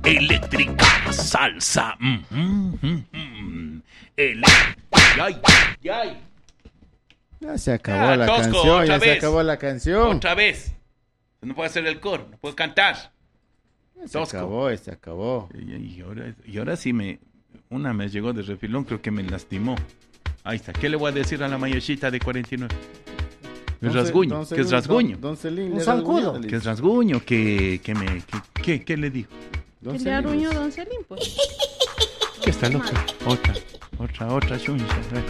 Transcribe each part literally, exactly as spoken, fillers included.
Eléctrica salsa. Mm, mm, mm, mm. El... Ay, ay. Ya se acabó Ah, la Tosco, canción, otra ya vez. se acabó la canción. Otra vez. No puedo hacer el coro, no puedo cantar. Se Tosco. acabó, se acabó. Y, y ahora, y ahora sí me... Una me llegó de refilón, creo que me lastimó. Ahí está. ¿Qué le voy a decir a la mayachita de cuarenta y nueve? Es rasguño, que es rasguño. Don Celín, Un le zancudo. rasguñó, Que es rasguño, que, que me... Que, que, ¿Qué le digo? Don Que le Celín, arruñó es- Don Celín, pues. Que está loca. Otra, otra, otra chuncha.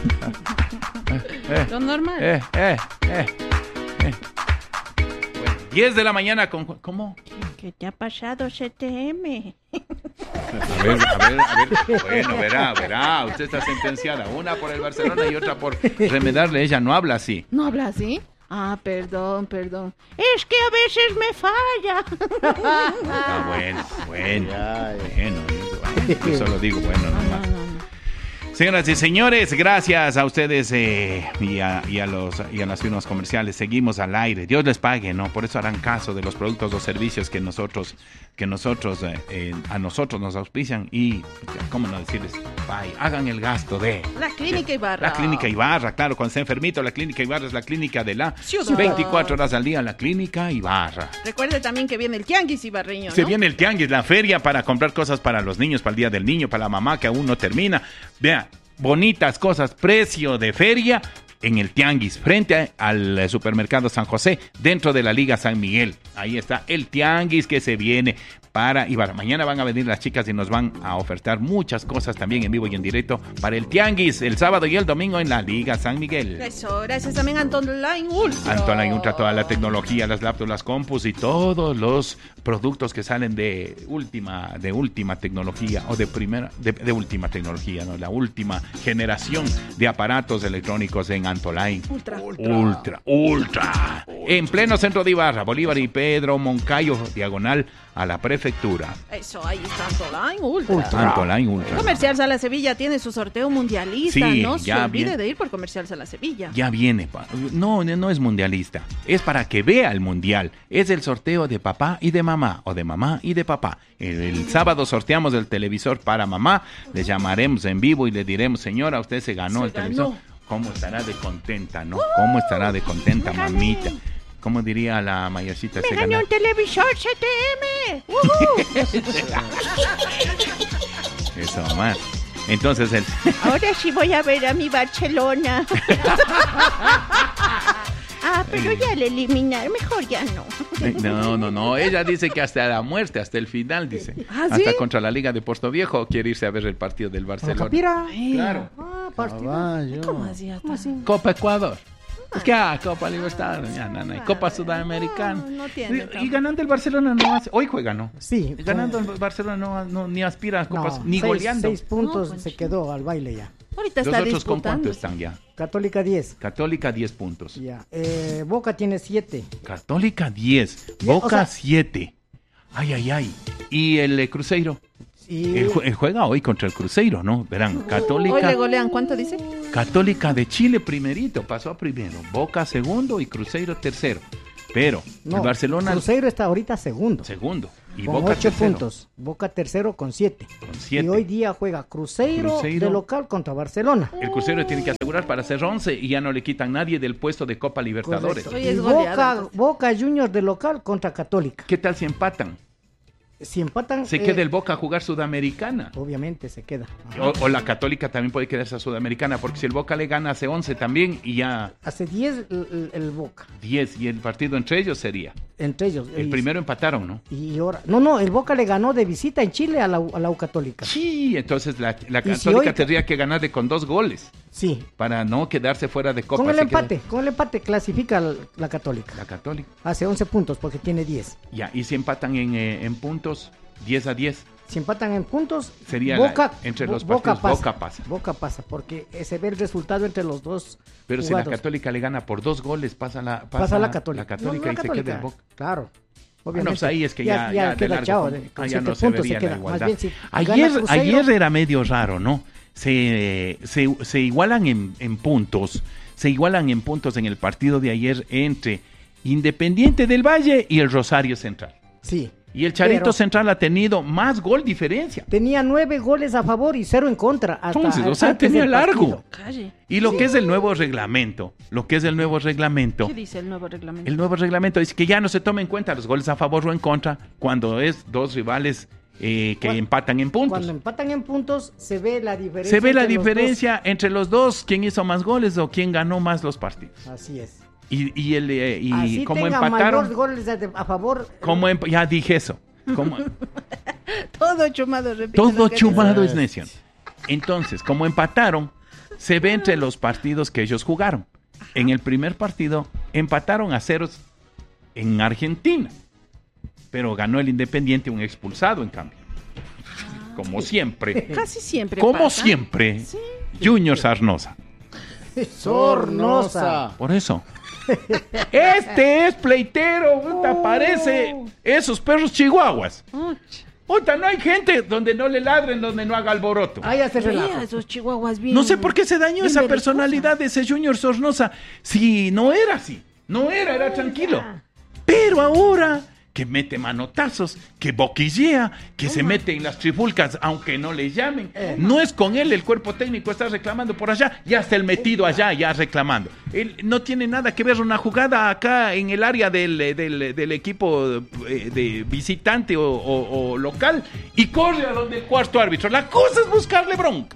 Eh, eh, Lo normal. eh, eh, eh, eh. Bueno, diez de la mañana con... ¿Cómo? ¿Qué te ha pasado, C T M? A ver, a ver, a ver. Bueno, verá, verá. Usted está sentenciada. Una por el Barcelona y otra por remedarle. Ella no habla así. ¿No habla así? Ah, perdón, perdón. Es que a veces me falla. Ah, bueno, bueno. Ya, ya. Bueno, yo, yo solo digo bueno No, nomás. no, no. Señoras y señores, gracias a ustedes eh, y, a, y, a los, y a las firmas comerciales. Seguimos al aire. Dios les pague, ¿no? Por eso harán caso de los productos o servicios que nosotros, que nosotros eh, eh, a nosotros nos auspician y, ¿cómo no decirles? Bye, hagan el gasto de... La Clínica Ibarra. La Clínica Ibarra, claro, cuando está enfermito, la Clínica Ibarra es la clínica de la Ciudad. veinticuatro horas al día, la Clínica Ibarra. Recuerde también que viene el Tianguis Ibarreño, ¿no? Se viene el tianguis, la feria para comprar cosas para los niños, para el Día del Niño, para la mamá que aún no termina. Vea, bonitas cosas, precio de feria en el tianguis, frente al eh, supermercado San José, dentro de la Liga San Miguel. Ahí está el tianguis que se viene para Ibarra. Mañana van a venir las chicas y nos van a ofertar muchas cosas también en vivo y en directo para el tianguis, el sábado y el domingo en la Liga San Miguel. Eso, gracias también a Antonline Ultra. Antonline Ultra, toda la tecnología, las laptops, las compus y todos los productos que salen de última, de última tecnología o de primera, de, de última tecnología, ¿no? La última generación de aparatos electrónicos en Antonline Ultra. Ultra, Ultra. En pleno centro de Ibarra, Bolívar y Pedro Moncayo, diagonal a la prefectura. Eso, ahí está Antonline Ultra. Ultra. Antonline Ultra. Comercial Sala Sevilla tiene su sorteo mundialista. Sí, No se ya olvide bien. de ir por Comercial Sala Sevilla. Ya viene, pa- no, no es mundialista, es para que vea el mundial, es el sorteo de papá y de mamá, o de mamá y de papá. El, el sábado sorteamos el televisor para mamá, le llamaremos en vivo y le diremos, señora, usted se ganó Se el televisor. ganó. ¿Cómo estará de contenta, no? ¿Cómo estará de contenta, me gané. mamita? ¿Cómo diría la mayorcita? Me se gané ganó? un televisor C T M. ¡Woohoo! Eso, mamá. Entonces, el... Ahora sí voy a ver a mi Barcelona. Ah, pero ya le eliminar, mejor ya no. No, no, no, ella dice que hasta la muerte, hasta el final, dice. ¿Ah, sí? Hasta contra la Liga de Puerto Viejo quiere irse a ver el partido del Barcelona. Capira. Claro. Ah, partido. Caballo. ¿Cómo así? ¿Cómo así? Copa Ecuador. Es que ah, Copa Libertad, ya, no, no, hay Copa Sudamericana. No, no tiene y, y campo. ganando el Barcelona no hace, hoy juega, ¿no? Sí. Ganando fue- el Barcelona no, no ni aspira a no, Copas, ni seis- goleando. Seis puntos No, pues, se quedó al baile ya. Ahorita Los está otros con cuánto disputando. están ya. Católica diez. Católica diez puntos. Ya. Eh, Boca tiene siete. Católica diez, Ya, Boca o sea- siete. Ay, ay, ay. Y el eh, Cruzeiro. Y Él, jue- él juega hoy contra el Cruzeiro, ¿no? Verán, Hoy Católica, le golean, ¿cuánto dice? Católica de Chile primerito, pasó a primero. Boca segundo y Cruzeiro tercero. Pero no, el Barcelona Cruzeiro está ahorita segundo. segundo. Y con Boca ocho tercero, puntos. Boca tercero con siete. con siete. Y hoy día juega Cruzeiro, Cruzeiro. de local contra Barcelona. El Cruzeiro tiene que asegurar para ser once y ya no le quitan nadie del puesto de Copa Libertadores. Correcto. Hoy Y es goleada, Boca, entonces. Boca Juniors de local contra Católica. ¿Qué tal si empatan? Si empatan, Se eh, queda el Boca a jugar Sudamericana. obviamente se queda. Ajá. O, o la Católica también puede quedarse a Sudamericana, porque si el Boca le gana hace once también y ya Hace diez el, el- el Boca, diez y el partido entre ellos sería. entre ellos. El Y- primero empataron, ¿no? Y ahora, no, no, el Boca le ganó de visita en Chile a la, U- a la U Católica. Sí, entonces la, la Y si Católica hoy- tendría que ganarle con dos goles Sí. para no quedarse fuera de Copa. Con el así que empate, con el empate clasifica la, la Católica. La Católica. Hace once puntos porque tiene diez. Ya, y si empatan en, eh, en puntos, diez a diez, Si empatan en puntos, Sería la- Boca, entre Bo- los Boca partidos, pasa, Boca pasa. Boca pasa, porque eh, se ve el resultado entre los dos pero si la jugados. Católica le gana por dos goles, pasa la, pasa Pasa la Católica. la Católica No, no, y la se queda el Boca. Claro. Bueno, Obviamente. pues ahí es que ya, ya, de queda largo, chao, con- de- con ah, ya siete no se puntos vería se la queda. Más igualdad. bien, si gana Ayer, Cruzeiro- ayer era medio raro, ¿no? Se, se, se igualan en, en puntos, se igualan en puntos en el partido de ayer entre Independiente del Valle y el Rosario Central. Sí. Y el Charito Pero- Central ha tenido más gol diferencia. Tenía nueve goles a favor y cero en contra. Hasta Entonces, o sea, antes tenía del largo. partido. Calle. Y lo que es el nuevo reglamento, lo que es el nuevo reglamento, ¿Qué dice el nuevo reglamento? el nuevo reglamento dice que ya no se toma en cuenta los goles a favor o en contra cuando es dos rivales eh, que Cuando- empatan en puntos. Cuando empatan en puntos, se ve la diferencia. Se ve la entre los diferencia entre los dos, quién hizo más goles o quién ganó más los partidos. dos. Así es. Y, y, el, eh, y Así como tenga empataron, mayor goles a, a favor. como emp- ya dije eso, como, Todo chumado, repite. todo lo que chumado es dices. necio. Entonces, como empataron, se ve entre los partidos que ellos jugaron. En el primer partido empataron a ceros en Argentina, pero ganó el Independiente, un expulsado en cambio. Como siempre, dice. Casi siempre como pasa. siempre, Sí. Junior Sarnosa. Sornosa. Por eso. Este es pleitero, puta, parece esos perros chihuahuas. Uch. Puta, no hay gente donde no le ladren, donde no haga alboroto. Ahí hace Mira, relajo. esos chihuahuas bien. No sé por qué se dañó bien esa belicosa. personalidad de ese Junior Sornosa. Si no era así, no era, era tranquilo. Pero ahora que mete manotazos, que boquillea, que se mete en las trifulcas, aunque no le llamen. No es con él, el cuerpo técnico está reclamando por allá, ya está el metido allá, ya reclamando. Él no tiene nada que ver una jugada acá en el área del, del, del equipo eh, de visitante o, o- o local y corre a donde el cuarto árbitro. La cosa es buscarle bronca.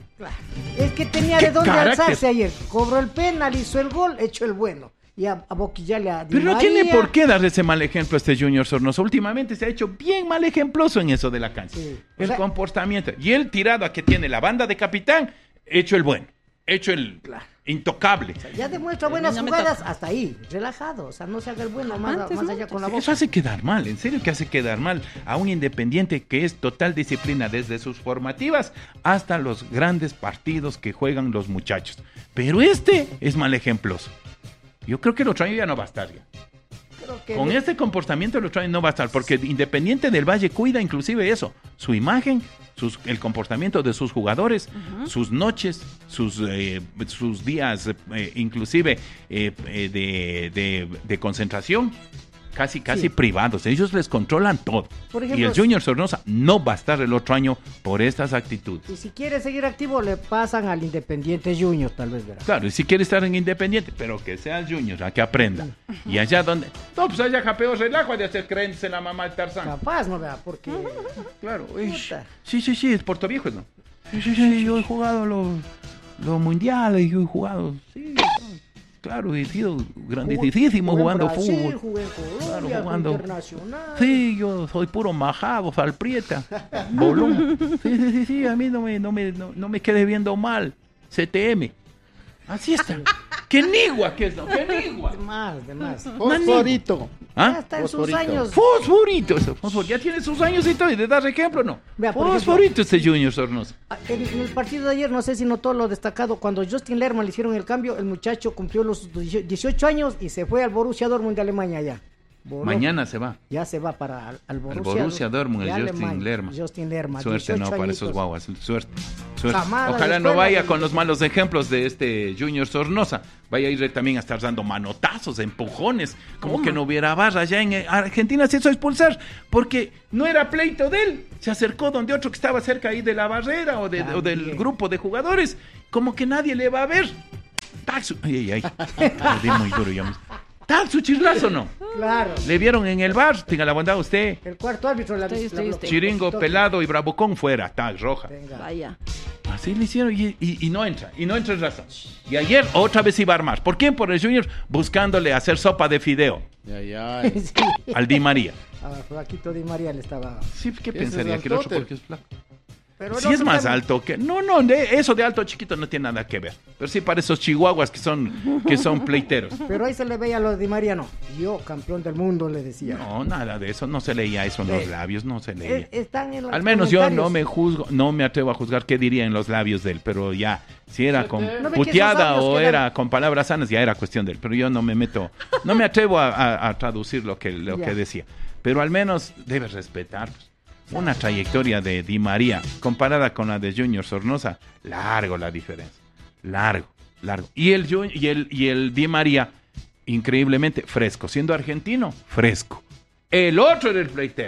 Es que tenía ¿Qué de dónde carácter? alzarse ayer. Cobró el penal, hizo el gol, echó el bueno. Y a, a boquillarle a Di Pero no María. tiene por qué dar ese mal ejemplo a este Junior Sornosa. Últimamente se ha hecho bien mal ejemploso en eso de la cancha. Sí. O El sea- comportamiento. Y él tirado a que tiene la banda de capitán, hecho el bueno, hecho el intocable. Ya demuestra buenas No me jugadas toca. hasta ahí, relajado. O sea, no se haga el bueno más, Antes más no, allá con la Eso boca. hace quedar mal, en serio que hace quedar mal a un Independiente que es total disciplina desde sus formativas hasta los grandes partidos que juegan los muchachos. Pero este es mal ejemploso. Yo creo que el otro año ya no va a estar ya. Creo que Con le- este comportamiento el otro año no va a estar, porque Independiente del Valle cuida inclusive eso, su imagen, sus, el comportamiento de sus jugadores, sus noches, sus, eh, sus días eh, inclusive eh, eh, de, de- de concentración, casi casi Sí. privados. Ellos les controlan todo. Por y ejemplo, el Junior Sornosa no va a estar el otro año por estas actitudes. Y si quiere seguir activo, le pasan al Independiente Junior, tal vez verá. Claro, y si quiere estar en Independiente, pero que sea el Junior, a que aprenda. Y allá donde... No, pues allá japeo relajo de hacer creencia en la mamá del Tarzán. Capaz, no vea, porque Claro, uy, Puta. sí, sí, sí, es Puerto Viejo, ¿no? Sí, sí, sí, yo he jugado los, los mundiales, yo he jugado, sí, claro, he sido grandísimo jugué en jugando Brasil, fútbol. jugué en Colombia, Claro, fui jugando. internacional. Sí, yo soy puro majado, salprieta, bolón. Sí, sí, sí, sí, a mí no me, no me, no, no me quede viendo mal. C T M. Así está. ¡Qué nigua que es, no! ¡Qué nigua! De más, de más. Fosforito. Ya ¿Ah? está en sus Fosforito. años. Fosforito, eso, fosfor- ya tiene sus años y todo, y de dar ejemplo, ¿no? Vea, por ejemplo- Fosforito este Junior Sornosa. Ah, En en el partido de ayer, no sé si notó lo destacado, cuando Justin Lerman le hicieron el cambio, el muchacho cumplió los dieciocho años y se fue al Borussia Dortmund de Alemania ya. Voló. Mañana se va. Ya se va para al, al Borussia, Borussia Dortmund, el de Justin Alemania. Lerman. Justin Lerman. Suerte no dieciocho para esos añitos. guaguas, suerte, suerte. Jamás a la Ojalá no escuela, vaya ni- con los malos ejemplos de este Junior Sornosa. Vaya a ir también a estar dando manotazos, empujones, como que no hubiera barra. Ya en eh, Argentina se hizo expulsar porque no era pleito de él. Se acercó donde otro que estaba cerca ahí de la barrera o, de- o del También. grupo de jugadores, como que nadie le va a ver. Tac, su- Ay, ay, ay. Le di muy duro yo mismo. Tac, su chirlazo, ¿no? Claro. Le vieron en el bar, tenga la bondad usted. El cuarto árbitro la, Estoy, la estoy, bloqueó. estoy. Chiringo, pelado y bravucón fuera, tag roja. Venga. Vaya. Así le hicieron y, y- y no entra, y no entra en razón. Y ayer otra vez iba a armar. ¿Por qué? Por el Junior buscándole hacer sopa de fideo Ya, ya. Sí. al Di María. A Flaquito Di María le estaba. Sí, ¿qué Ese pensaría? es Que el otro altote. porque es flaco. Pero Sí el es otro más también- alto que... No, no, de- eso de alto chiquito no tiene nada que ver. Pero sí para esos chihuahuas que son, que son pleiteros. Pero ahí se le veía lo de Di María, no. Yo, campeón del mundo, le decía. No, nada de eso. No se leía eso en los Eh, labios, no se leía. Eh, están en los Al menos yo no comentarios. me juzgo, no me atrevo a juzgar qué diría en los labios de él, pero ya, si era con ¿No ve que esos puteada labios o quedan- era con palabras sanas, ya era cuestión de él, pero yo no me meto, no me atrevo a, a- a traducir lo que, lo Ya. que decía, pero al menos debes respetar una trayectoria de Di María comparada con la de Junior Sornosa, largo la diferencia, largo, largo, y el, Ju- y el, y el Di María, increíblemente fresco, siendo argentino, fresco, el otro era el pleitero.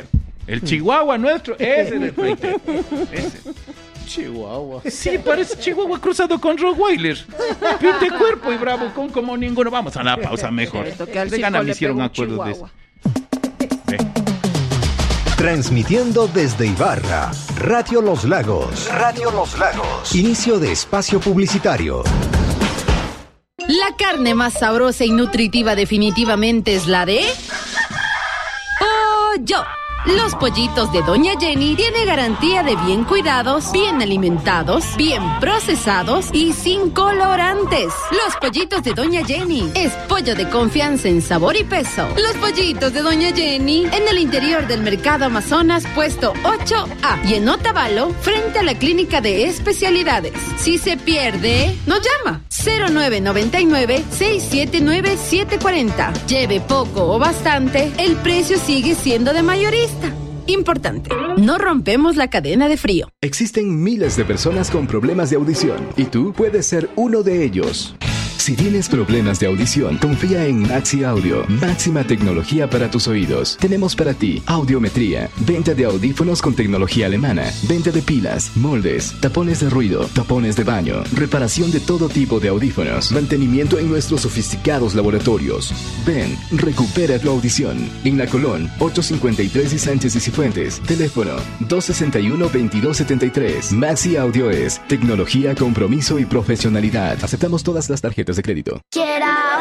El chihuahua nuestro, ese es el pleitero. Ese. Chihuahua. Sí, parece chihuahua cruzado con Rottweiler. Pinte cuerpo y bravo con como ninguno. Vamos a la pausa mejor. Cierto que al De gana circo me le hicieron pegó un acuerdos de eso. chihuahua. Ve. Transmitiendo desde Ibarra, Radio Los Lagos. Radio Los Lagos. Inicio de espacio publicitario. La carne más sabrosa y nutritiva definitivamente es la de... pollo. Los pollitos de Doña Jenny tienen garantía de bien cuidados, bien alimentados, bien procesados y sin colorantes. Los pollitos de Doña Jenny es pollo de confianza en sabor y peso. Los pollitos de Doña Jenny en el interior del Mercado Amazonas, puesto ocho A, y en Otavalo, frente a la Clínica de Especialidades. Si se pierde, nos llama cero nueve nueve nueve, seis siete nueve, siete cuatro cero. Lleve poco o bastante, el precio sigue siendo de mayorista. Importante, no rompemos la cadena de frío. Existen miles de personas con problemas de audición y tú puedes ser uno de ellos. Si tienes problemas de audición, confía en Maxi Audio, máxima tecnología para tus oídos. Tenemos para ti audiometría, venta de audífonos con tecnología alemana, venta de pilas, moldes, tapones de ruido, tapones de baño, reparación de todo tipo de audífonos, mantenimiento en nuestros sofisticados laboratorios. Ven, recupera tu audición. En La Colón, ocho cincuenta y tres y Sánchez y Cifuentes. Teléfono dos sesenta y uno, veintidós setenta y tres. Maxi Audio es tecnología, compromiso y profesionalidad. Aceptamos todas las tarjetas de crédito. Get out.